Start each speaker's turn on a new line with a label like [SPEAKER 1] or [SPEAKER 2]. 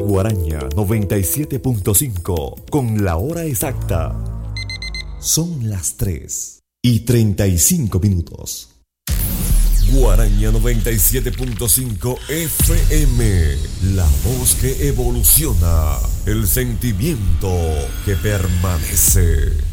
[SPEAKER 1] Guaraña 97.5 con la hora exacta. Son las 3:35. Guaraña 97.5 FM, la voz que evoluciona, el sentimiento que permanece.